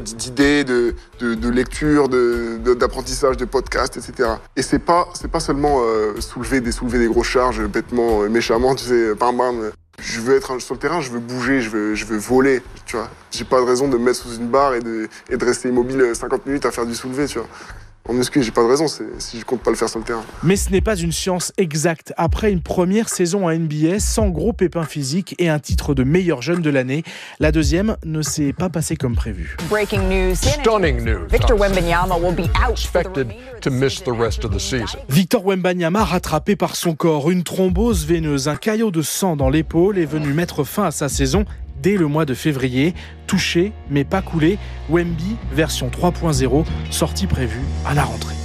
d'idées, de lecture, d'apprentissage, de podcasts, etc. Et c'est pas seulement soulever des grosses charges bêtement, méchamment, tu sais, bam bam. Je veux être sur le terrain, je veux bouger, je veux voler, tu vois. J'ai pas de raison de me mettre sous une barre et de rester immobile 50 minutes à faire du soulevé, tu vois. En muscu, j'ai pas de raison si je compte pas le faire sur le terrain. Mais ce n'est pas une science exacte. Après une première saison à NBA, sans gros pépins physiques et un titre de meilleur jeune de l'année, la deuxième ne s'est pas passée comme prévu. Breaking news. Stunning news. Victor Wembanyama will be out. Expected to miss the rest of the season. Victor Wembanyama, rattrapé par son corps, une thrombose veineuse, un caillot de sang dans l'épaule, est venu mettre fin à sa saison dès le mois de février. Touché, mais pas coulé, Wemby, version 3.0, sortie prévue à la rentrée.